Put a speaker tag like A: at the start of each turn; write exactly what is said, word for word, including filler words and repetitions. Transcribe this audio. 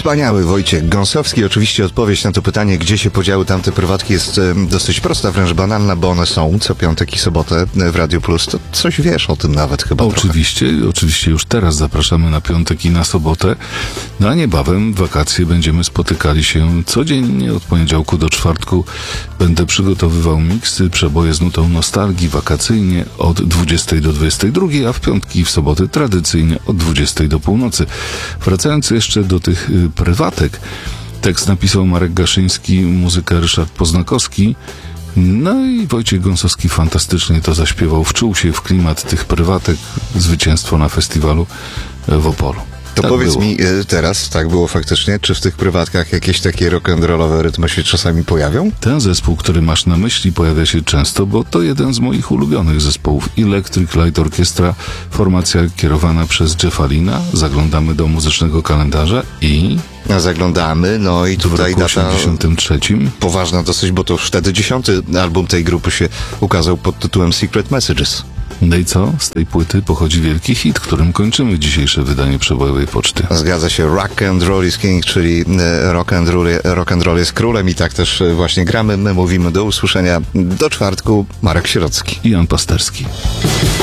A: Wspaniały Wojciech Gąsowski. Oczywiście odpowiedź na to pytanie, gdzie się podziały tamte prywatki, jest e, dosyć prosta, wręcz banalna, bo one są co piątek i sobotę w Radio Plus. To coś wiesz o tym nawet chyba
B: Oczywiście,
A: trochę.
B: oczywiście już teraz zapraszamy na piątek i na sobotę. No a niebawem w wakacje będziemy spotykali się codziennie od poniedziałku do czwartku. Będę przygotowywał miksy, przeboje z nutą nostalgii wakacyjnie od dwudziestej do dwudziestej drugiej, a w piątki i w soboty tradycyjnie od dwudziestej do północy. Wracając jeszcze do tych y, prywatek, tekst napisał Marek Gaszyński, muzykę Ryszard Poznakowski, no i Wojciech Gąsowski fantastycznie to zaśpiewał, wczuł się w klimat tych prywatek, zwycięstwo na festiwalu w Opolu.
A: To
B: tak
A: powiedz
B: było.
A: mi y, teraz, tak było faktycznie, czy w tych prywatkach jakieś takie rock'n'rollowe rytmy się czasami pojawią?
B: Ten zespół, który masz na myśli, pojawia się często, bo to jeden z moich ulubionych zespołów. Electric Light Orchestra, formacja kierowana przez Jeffa Lynna. Zaglądamy do muzycznego kalendarza i...
A: No, zaglądamy, no i
B: w
A: tutaj
B: roku
A: data
B: osiemdziesiątym trzecim
A: poważna dosyć, bo to już wtedy dziesiąty album tej grupy się ukazał pod tytułem Secret Messages.
B: No i co? Z tej płyty pochodzi wielki hit, którym kończymy dzisiejsze wydanie Przebojowej Poczty.
A: Zgadza się, Rock and Roll is King, czyli e, rock and, roll, rock and roll jest królem i tak też e, właśnie gramy. My mówimy do usłyszenia do czwartku. Marek Sierocki
B: I Jan Pasterski.